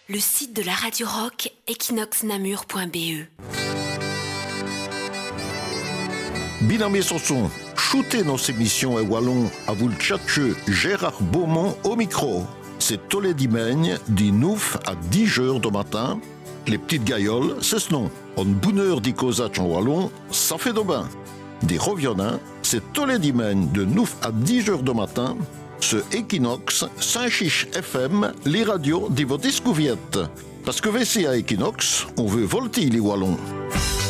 Le site de la Radio Rock, equinoxnamur.be. Binamé Sanson, shootez nos émissions et wallon à vous le tchatcheux Gérard Beaumont au micro. C'est tous les dimanches, du 9 à 10 heures du matin. Les petites gailloles, c'est ce nom. En bonne heure d'y causac en wallon, ça fait de bain. Des reviennants, c'est tous les dimanches de 9 à 10 heures du matin. Ce Equinox, Saint-Chiche FM, les radios de votre escouviette. Parce que VC à Equinox, on veut volter les wallons.